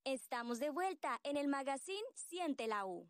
Estamos de vuelta en el magazine Siente la U.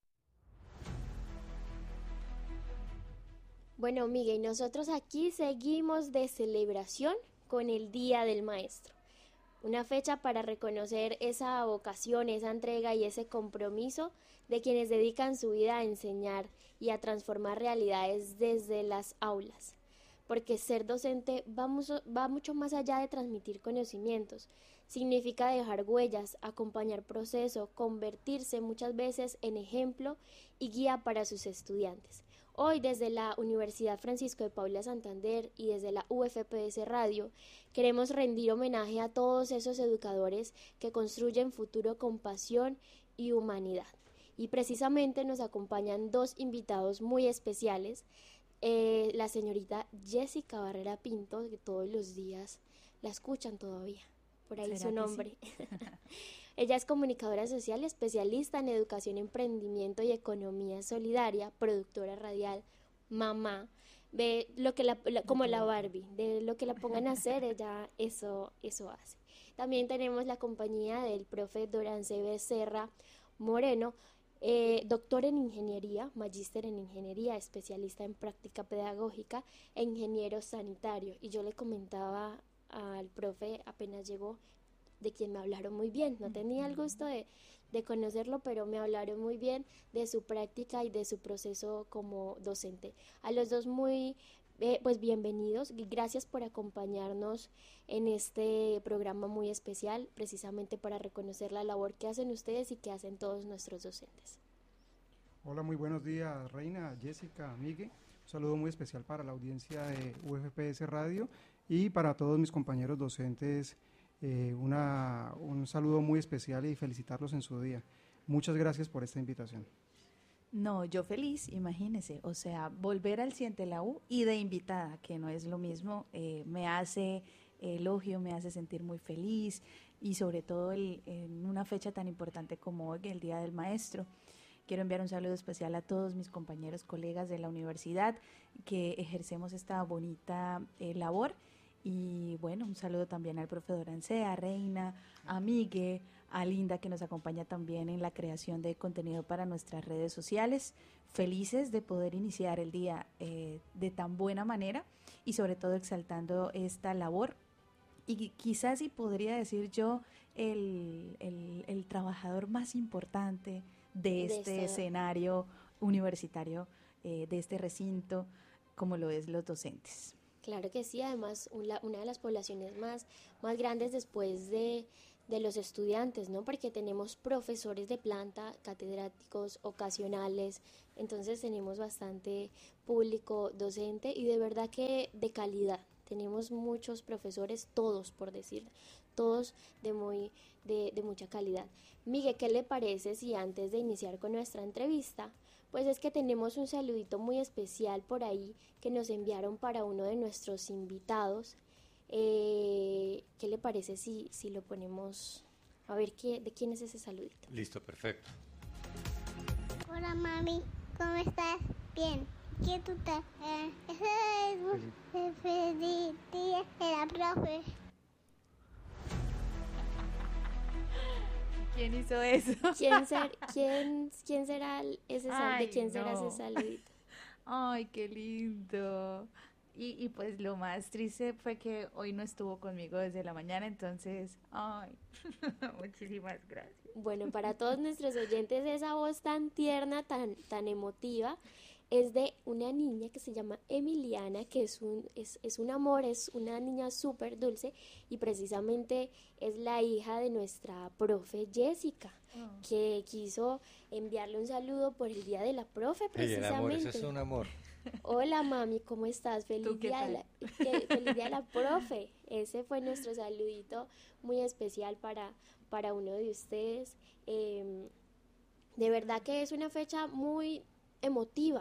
Bueno, Miguel, nosotros aquí seguimos de celebración con el Día del Maestro. Una fecha para reconocer esa vocación, esa entrega y ese compromiso de quienes dedican su vida a enseñar y a transformar realidades desde las aulas. Porque ser docente va mucho más allá de transmitir conocimientos. Significa dejar huellas, acompañar proceso, convertirse muchas veces en ejemplo y guía para sus estudiantes. Hoy desde la Universidad Francisco de Paula Santander y desde la UFPS Radio queremos rendir homenaje a todos esos educadores que construyen futuro con pasión y humanidad. Y precisamente nos acompañan dos invitados muy especiales. La señorita Jessica Barrera Pinto, que todos los días la escuchan todavía, por ahí su nombre. Sí? Ella es comunicadora social, especialista en educación, emprendimiento y economía solidaria, productora radial, mamá, ve lo que como la Barbie, de lo que la pongan a hacer, ella eso hace. También tenemos la compañía del profe Dorance Becerra Moreno, doctor en ingeniería, magíster en ingeniería, especialista en práctica pedagógica e ingeniero sanitario. Y yo le comentaba al profe apenas llegó, de quien me hablaron muy bien. No tenía el gusto de conocerlo, pero me hablaron muy bien de su práctica y de su proceso como docente. A los dos muy pues bienvenidos y gracias por acompañarnos en este programa muy especial, precisamente para reconocer la labor que hacen ustedes y que hacen todos nuestros docentes. Hola, muy buenos días, Reina, Jessica, Miguel. Un saludo muy especial para la audiencia de UFPS Radio y para todos mis compañeros docentes. Un saludo muy especial y felicitarlos en su día. Muchas gracias por esta invitación. No, yo feliz, imagínese, o sea, volver al Siente la U y de invitada, que no es lo mismo, me hace elogio, me hace sentir muy feliz y sobre todo en una fecha tan importante como hoy, el Día del Maestro. Quiero enviar un saludo especial a todos mis compañeros, colegas de la universidad que ejercemos esta bonita labor. Y bueno, un saludo también al profe Dorance, a Reina, a Miguel, a Linda, que nos acompaña también en la creación de contenido para nuestras redes sociales. Felices de poder iniciar el día de tan buena manera y sobre todo exaltando esta labor. Y quizás, si podría decir yo, el trabajador más importante de este escenario universitario, de este recinto, como lo es los docentes. Claro que sí, además una de las poblaciones más grandes después de los estudiantes, ¿no? Porque tenemos profesores de planta, catedráticos ocasionales, entonces tenemos bastante público docente y de verdad que de calidad. Tenemos muchos profesores, todos por decir, todos de mucha calidad. Miguel, ¿qué le parece si antes de iniciar con nuestra entrevista, pues es que tenemos un saludito muy especial por ahí que nos enviaron para uno de nuestros invitados? ¿Qué le parece si lo ponemos? A ver, ¿de quién es ese saludito? Listo, perfecto. Hola mami, ¿cómo estás? Bien. ¿Qué tú estás? Feliz día de la profe. ¿Quién hizo eso? ¿Quién será ¿de quién será ese saludito? Ay, qué lindo. Y pues lo más triste fue que hoy no estuvo conmigo desde la mañana, entonces, ay, muchísimas gracias. Bueno, para todos nuestros oyentes, esa voz tan tierna, tan emotiva, es de una niña que se llama Emiliana, que es un amor, es una niña súper dulce y precisamente es la hija de nuestra profe Jessica, que quiso enviarle un saludo por el Día de la Profe precisamente. Amor, eso es un amor. Hola mami, ¿cómo estás? Feliz día de la profe. Ese fue nuestro saludito muy especial para uno de ustedes. De verdad que es una fecha muy emotiva.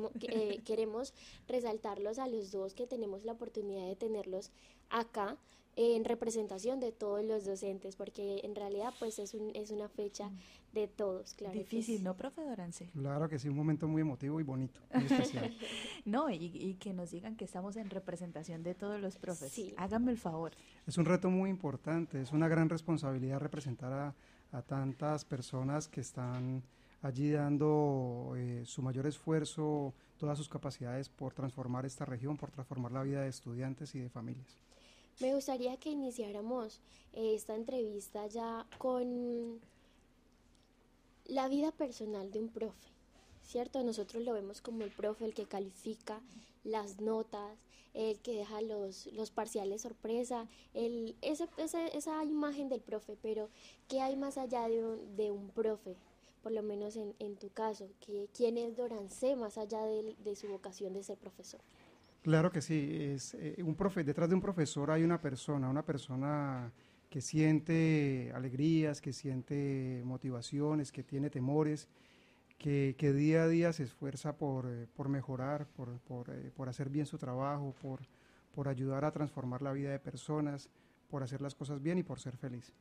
Queremos resaltarlos a los dos, que tenemos la oportunidad de tenerlos acá, en representación de todos los docentes, porque en realidad pues es una fecha de todos, claro. Difícil, que sí. ¿no, profe Dorance? Claro que sí, un momento muy emotivo y bonito, muy especial. No, y que nos digan que estamos en representación de todos los profes. Sí. Háganme el favor. Es un reto muy importante, es una gran responsabilidad representar a tantas personas que están allí dando su mayor esfuerzo, todas sus capacidades por transformar esta región, por transformar la vida de estudiantes y de familias. Me gustaría que iniciáramos esta entrevista ya con la vida personal de un profe, ¿cierto? Nosotros lo vemos como el profe, el que califica las notas, el que deja los parciales sorpresa, esa imagen del profe, pero ¿qué hay más allá de un profe? Por lo menos en tu caso, ¿quién es Dorance más allá de su vocación de ser profesor? Claro que sí, detrás de un profesor hay una persona que siente alegrías, que siente motivaciones, que tiene temores, que día a día se esfuerza por mejorar, por hacer bien su trabajo, por ayudar a transformar la vida de personas, por hacer las cosas bien y por ser feliz.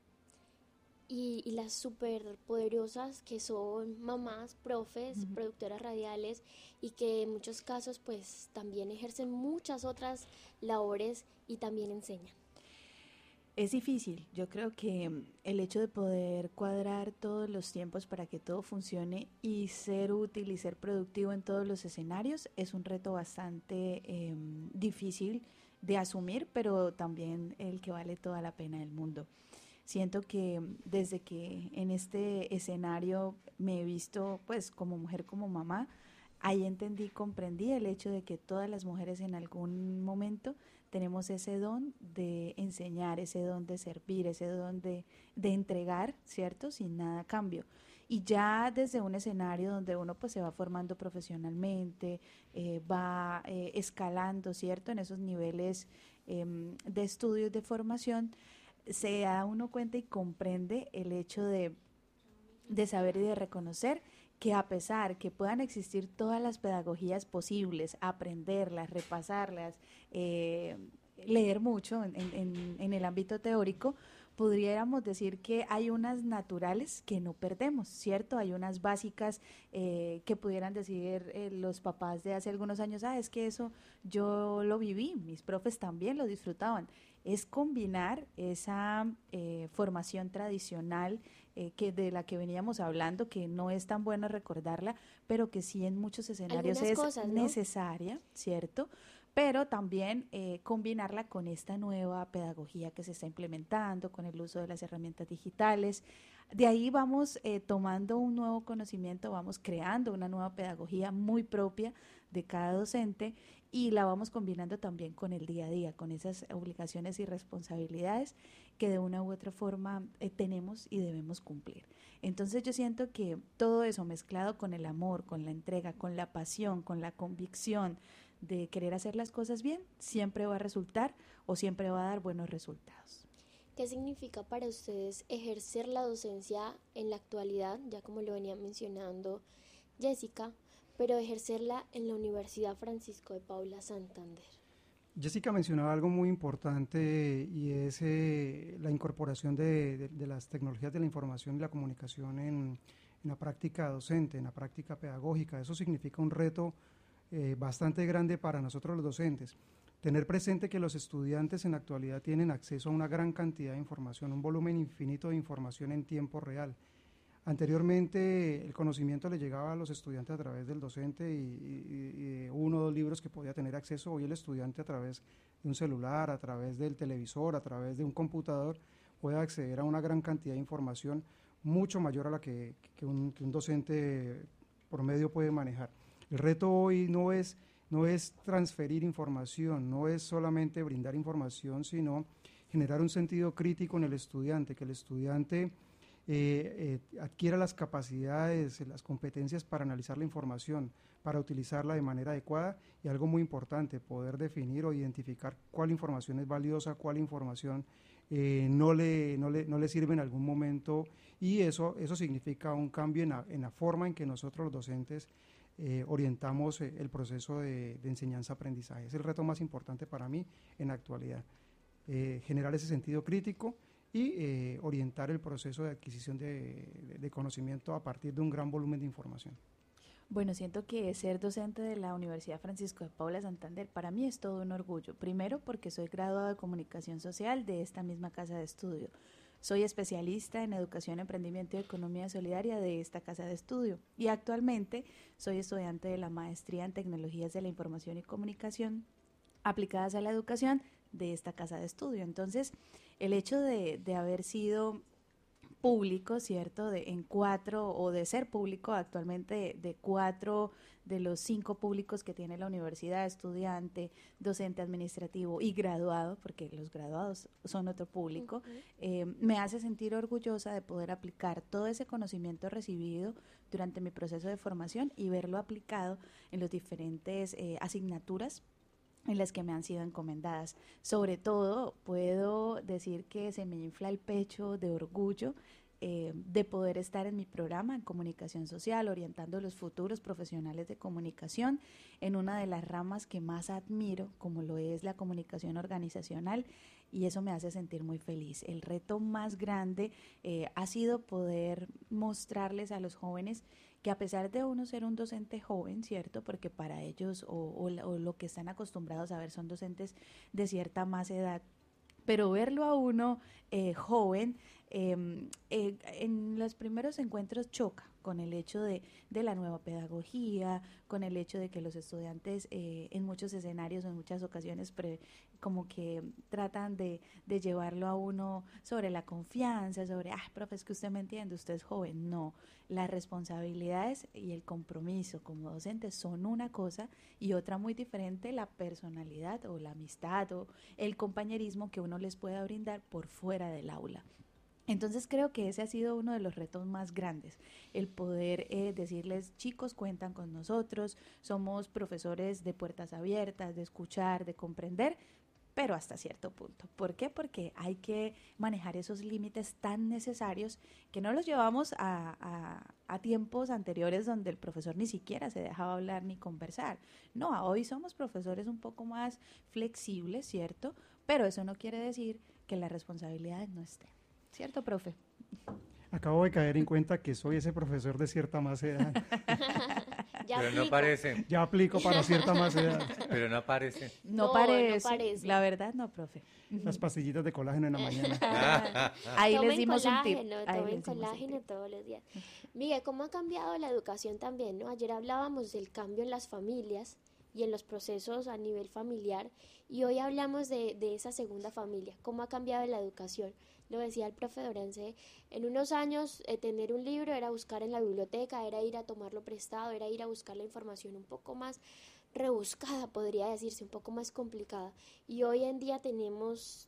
Y las superpoderosas que son mamás, profes, productoras radiales y que en muchos casos pues también ejercen muchas otras labores y también enseñan. Es difícil, yo creo que el hecho de poder cuadrar todos los tiempos para que todo funcione y ser útil y ser productivo en todos los escenarios es un reto bastante difícil de asumir, pero también el que vale toda la pena del mundo. Siento que desde que en este escenario me he visto pues como mujer, como mamá, ahí comprendí el hecho de que todas las mujeres en algún momento tenemos ese don de enseñar, ese don de servir, ese don de entregar, ¿cierto? Sin nada a cambio. Y ya desde un escenario donde uno pues se va formando profesionalmente, va escalando, ¿cierto? En esos niveles de estudios, de formación, se da uno cuenta y comprende el hecho de saber y de reconocer que a pesar que puedan existir todas las pedagogías posibles, aprenderlas, repasarlas, leer mucho en el ámbito teórico, podríamos decir que hay unas naturales que no perdemos, ¿cierto? Hay unas básicas que pudieran decir los papás de hace algunos años, es que eso yo lo viví, mis profes también lo disfrutaban. Es combinar esa formación tradicional de la que veníamos hablando, que no es tan bueno recordarla, pero que sí en muchos escenarios algunas es cosas, ¿no? necesaria, ¿cierto? Pero también combinarla con esta nueva pedagogía que se está implementando, con el uso de las herramientas digitales. De ahí vamos tomando un nuevo conocimiento, vamos creando una nueva pedagogía muy propia de cada docente y la vamos combinando también con el día a día, con esas obligaciones y responsabilidades que de una u otra forma tenemos y debemos cumplir. Entonces yo siento que todo eso mezclado con el amor, con la entrega, con la pasión, con la convicción de querer hacer las cosas bien, siempre va a resultar o siempre va a dar buenos resultados. ¿Qué significa para ustedes ejercer la docencia en la actualidad, ya como lo venía mencionando Jessica, pero ejercerla en la Universidad Francisco de Paula Santander? Jessica mencionaba algo muy importante y es la incorporación de las tecnologías de la información y la comunicación en la práctica docente, en la práctica pedagógica. Eso significa un reto bastante grande para nosotros los docentes. Tener presente que los estudiantes en la actualidad tienen acceso a una gran cantidad de información, un volumen infinito de información en tiempo real. Anteriormente el conocimiento le llegaba a los estudiantes a través del docente y uno o dos libros que podía tener acceso. Hoy el estudiante a través de un celular, a través del televisor, a través de un computador puede acceder a una gran cantidad de información mucho mayor a la que un docente promedio puede manejar. El reto hoy no es transferir información, no es solamente brindar información, sino generar un sentido crítico en el estudiante, que el estudiante adquiera las capacidades, las competencias para analizar la información, para utilizarla de manera adecuada y algo muy importante, poder definir o identificar cuál información es valiosa, cuál información no le sirve en algún momento, y eso significa un cambio en la forma en que nosotros los docentes orientamos el proceso de enseñanza-aprendizaje. Es el reto más importante para mí en la actualidad. generar ese sentido crítico y orientar el proceso de adquisición de conocimiento a partir de un gran volumen de información. Bueno, siento que ser docente de la Universidad Francisco de Paula Santander para mí es todo un orgullo. Primero porque soy graduada de Comunicación Social de esta misma casa de estudio. Soy especialista en Educación, Emprendimiento y Economía Solidaria de esta casa de estudio y actualmente soy estudiante de la Maestría en Tecnologías de la Información y Comunicación aplicadas a la educación de esta casa de estudio. Entonces, el hecho de haber sido público, ¿cierto? En 4 o de ser público actualmente de 4 de los 5 públicos que tiene la universidad, estudiante, docente administrativo y graduado, porque los graduados son otro público, me hace sentir orgullosa de poder aplicar todo ese conocimiento recibido durante mi proceso de formación y verlo aplicado en las diferentes asignaturas en las que me han sido encomendadas. Sobre todo, puedo decir que se me infla el pecho de orgullo de poder estar en mi programa en comunicación social, orientando los futuros profesionales de comunicación en una de las ramas que más admiro, como lo es la comunicación organizacional, y eso me hace sentir muy feliz. El reto más grande ha sido poder mostrarles a los jóvenes que a pesar de uno ser un docente joven, ¿cierto? Porque para ellos o lo que están acostumbrados a ver son docentes de cierta más edad, pero verlo a uno joven, en los primeros encuentros choca con el hecho de la nueva pedagogía, con el hecho de que los estudiantes en muchos escenarios, en muchas ocasiones, como que tratan de llevarlo a uno sobre la confianza, sobre, profe, es que usted me entiende, usted es joven. No, las responsabilidades y el compromiso como docente son una cosa y otra muy diferente, la personalidad o la amistad o el compañerismo que uno les pueda brindar por fuera del aula. Entonces creo que ese ha sido uno de los retos más grandes, el poder decirles, chicos, cuentan con nosotros, somos profesores de puertas abiertas, de escuchar, de comprender, pero hasta cierto punto. ¿Por qué? Porque hay que manejar esos límites tan necesarios que no los llevamos a tiempos anteriores donde el profesor ni siquiera se dejaba hablar ni conversar. No, hoy somos profesores un poco más flexibles, ¿cierto? Pero eso no quiere decir que las responsabilidades no estén. ¿Cierto, profe? Acabo de caer en cuenta que soy ese profesor de cierta más edad. Pero no parece. Ya aplico para cierta más edad. Pero no parece. No parece. La verdad no, profe. Las pastillitas de colágeno en la mañana. Ahí Tomen les dimos un tip. Tomen colágeno todos los días. Miguel, ¿cómo ha cambiado la educación también, no? Ayer hablábamos del cambio en las familias y en los procesos a nivel familiar y hoy hablamos de esa segunda familia. ¿Cómo ha cambiado la educación? Lo decía el profe Dorance, en unos años tener un libro era buscar en la biblioteca, era ir a tomarlo prestado, era ir a buscar la información un poco más rebuscada, podría decirse, un poco más complicada. Y hoy en día tenemos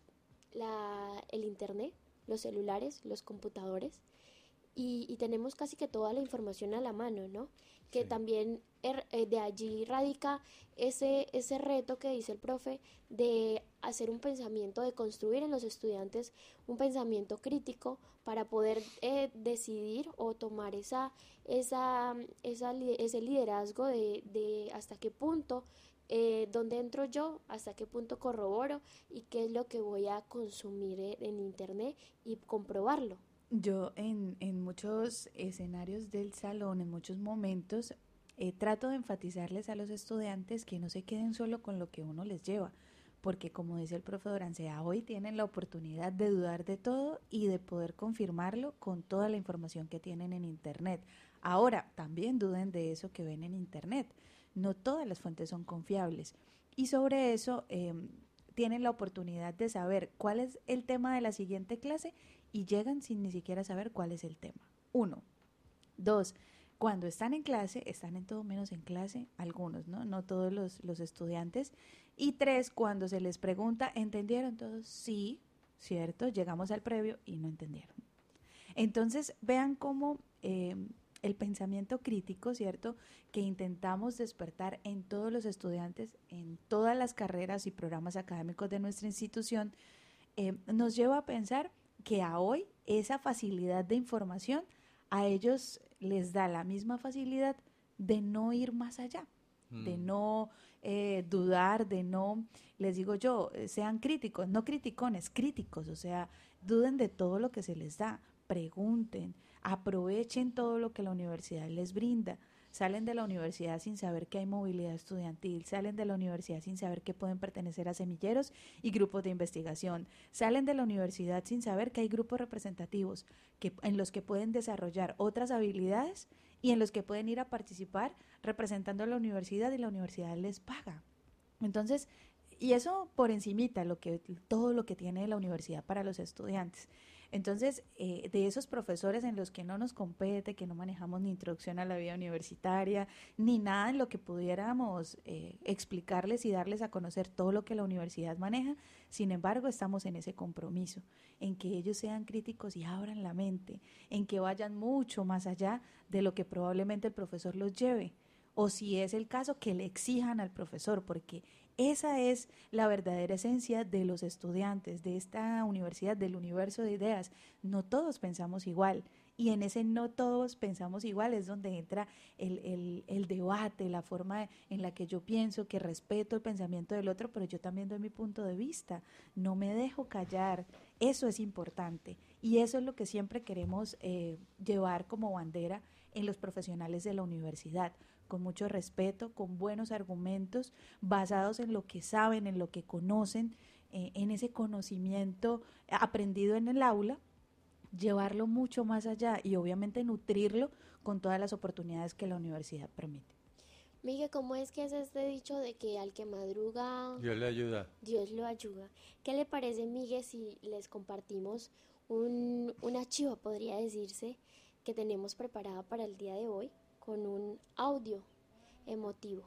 el internet, los celulares, los computadores y tenemos casi que toda la información a la mano, ¿no? Que sí. También de allí radica ese reto que dice el profe de hacer un pensamiento, de construir en los estudiantes un pensamiento crítico para poder decidir o tomar ese liderazgo de hasta qué punto, dónde entro yo, hasta qué punto corroboro y qué es lo que voy a consumir en internet y comprobarlo. Yo en muchos escenarios del salón, en muchos momentos, trato de enfatizarles a los estudiantes que no se queden solo con lo que uno les lleva, porque como dice el profe Dorancea, hoy tienen la oportunidad de dudar de todo y de poder confirmarlo con toda la información que tienen en internet. Ahora, también duden de eso que ven en internet. No todas las fuentes son confiables. Y sobre eso tienen la oportunidad de saber cuál es el tema de la siguiente clase y llegan sin ni siquiera saber cuál es el tema. 1. 2. Cuando están en clase, están en todo menos en clase, algunos, ¿no? No todos los estudiantes. Y 3, cuando se les pregunta, ¿entendieron todos? Sí, ¿cierto? Llegamos al previo y no entendieron. Entonces, vean cómo el pensamiento crítico, ¿cierto? Que intentamos despertar en todos los estudiantes, en todas las carreras y programas académicos de nuestra institución, nos lleva a pensar que a hoy esa facilidad de información a ellos les da la misma facilidad de no ir más allá. de no dudar, de no, les digo yo, sean críticos, no criticones, críticos, o sea, duden de todo lo que se les da, pregunten, aprovechen todo lo que la universidad les brinda. Salen de la universidad sin saber que hay movilidad estudiantil, salen de la universidad sin saber que pueden pertenecer a semilleros y grupos de investigación, salen de la universidad sin saber que hay grupos representativos en los que pueden desarrollar otras habilidades y en los que pueden ir a participar representando a la universidad y la universidad les paga. Entonces, y eso por encimita todo lo que tiene la universidad para los estudiantes. Entonces, de esos profesores en los que no nos compete, que no manejamos ni introducción a la vida universitaria, ni nada en lo que pudiéramos explicarles y darles a conocer todo lo que la universidad maneja, sin embargo, estamos en ese compromiso, en que ellos sean críticos y abran la mente, en que vayan mucho más allá de lo que probablemente el profesor los lleve, o si es el caso, que le exijan al profesor, porque esa es la verdadera esencia de los estudiantes de esta universidad, del universo de ideas. No todos pensamos igual, y en ese no todos pensamos igual es donde entra el debate, la forma en la que yo pienso, que respeto el pensamiento del otro, pero yo también doy mi punto de vista, no me dejo callar. Eso es importante, y eso es lo que siempre queremos llevar como bandera en los profesionales de la universidad, con mucho respeto, con buenos argumentos, basados en lo que saben, en lo que conocen, en ese conocimiento aprendido en el aula, llevarlo mucho más allá y obviamente nutrirlo con todas las oportunidades que la universidad permite. Miguel, ¿cómo es que es este dicho de que al que madruga Dios le ayuda? Dios lo ayuda. ¿Qué le parece, Miguel, si les compartimos una chiva, podría decirse, que tenemos preparada para el día de hoy, con un audio emotivo?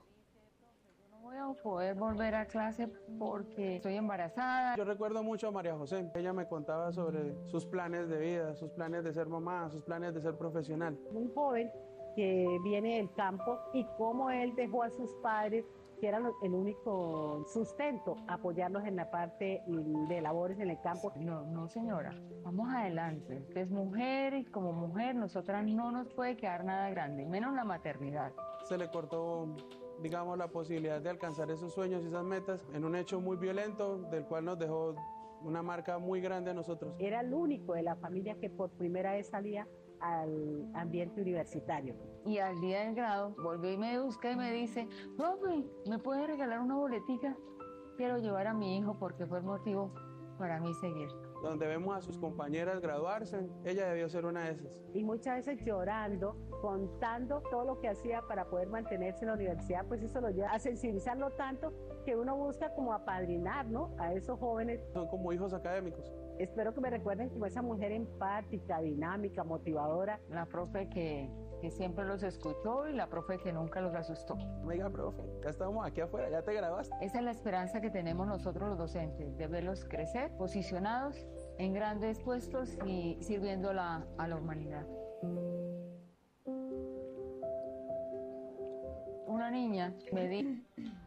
No voy a poder volver a clase porque estoy embarazada. Yo recuerdo mucho a María José. Ella me contaba sobre sus planes de vida, sus planes de ser mamá, sus planes de ser profesional. Un joven que viene del campo y cómo él dejó a sus padres, que eran el único sustento, apoyarlos en la parte de labores en el campo. No señora, vamos adelante. Usted es mujer y como mujer nosotras no nos puede quedar nada grande, menos la maternidad. Se le cortó, digamos, la posibilidad de alcanzar esos sueños y esas metas en un hecho muy violento, del cual nos dejó una marca muy grande a nosotros. Era el único de la familia que por primera vez salía al ambiente universitario. Y al día del grado volvió y me busca y me dice: profe, ¿me puede regalar una boletica? Quiero llevar a mi hijo porque fue el motivo para mí seguir. Donde vemos a sus compañeras graduarse, ella debió ser una de esas. Y muchas veces llorando, contando todo lo que hacía para poder mantenerse en la universidad, pues eso lo lleva a sensibilizarlo tanto que uno busca como apadrinar, ¿no?, a esos jóvenes. Son como hijos académicos. Espero que me recuerden como esa mujer empática, dinámica, motivadora. La profe que siempre los escuchó y la profe que nunca los asustó. Oiga, profe, ya estamos aquí afuera, ya te graduaste. Esa es la esperanza que tenemos nosotros los docentes, de verlos crecer, posicionados en grandes puestos y sirviendo a la humanidad. Una niña me dijo